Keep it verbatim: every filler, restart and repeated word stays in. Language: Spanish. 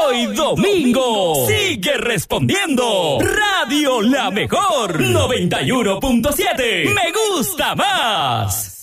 hoy domingo. Sigue respondiendo. Radio La Mejor noventa y uno punto siete. Me gusta más.